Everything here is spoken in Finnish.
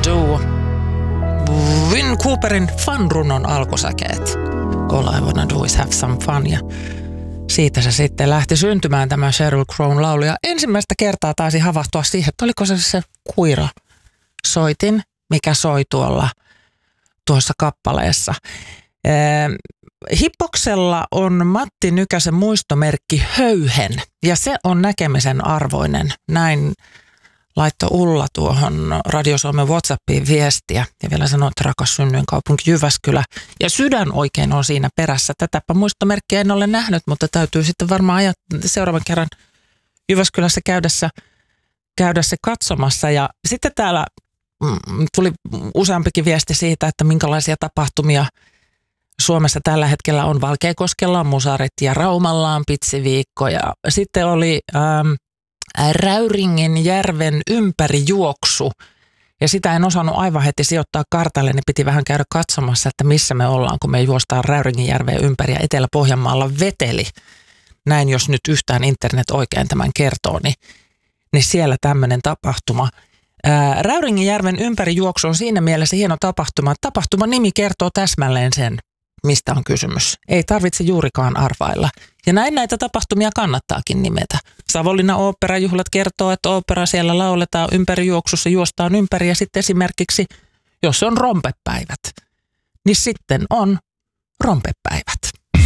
Do. Vin Cooperin Fun-runon alkusäkeet. All I wanna do is have some fun. Ja siitä se sitten lähti syntymään tämä Sheryl Crown laulu. Ja ensimmäistä kertaa taisi havahtua siihen, että oliko se kuira soitin, mikä soi tuossa kappaleessa. Hippoksella on Matti Nykäsen muistomerkki höyhen ja se on näkemisen arvoinen. Näin laittoi Ulla tuohon Radio Suomen WhatsAppiin viestiä ja vielä sanoi, että rakas synnyinkaupunki Jyväskylä. Ja sydän oikein on siinä perässä. Tätäpä muistomerkkiä en ole nähnyt, mutta täytyy sitten varmaan seuraavan kerran Jyväskylässä käydä se katsomassa. Ja sitten täällä tuli useampikin viesti siitä, että minkälaisia tapahtumia Suomessa tällä hetkellä on. Valkeakoskella on musarit ja Raumalla on pitsiviikko ja sitten oli Räyringin järven ympärijuoksu ja sitä en osannut aivan heti sijoittaa kartalle, niin piti vähän käydä katsomassa, että missä me ollaan, kun me juostaan Räyringin järven ympäri ja Etelä-Pohjanmaalla veteli. Näin jos nyt yhtään internet oikein tämän kertoo, niin siellä tämmöinen tapahtuma. Räyringin järven ympärijuoksu on siinä mielessä hieno tapahtuma. Tapahtuman nimi kertoo täsmälleen sen, mistä on kysymys. Ei tarvitse juurikaan arvailla. Ja näin näitä tapahtumia kannattaakin nimetä. Savonlinnan oopperajuhlat kertoo, että ooppera siellä lauletaan ympärijuoksussa, juostaan ympäri. Ja sitten esimerkiksi, jos on rompepäivät, niin sitten on rompepäivät.